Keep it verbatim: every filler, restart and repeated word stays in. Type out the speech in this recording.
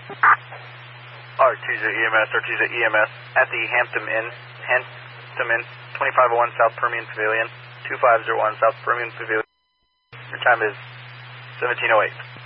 Artesia E M S, Artesia E M S at the Hampton Inn, Hampton Inn, twenty-five oh one South Permian Pavilion, two five oh one South Permian Pavilion. Your time is seventeen oh eight.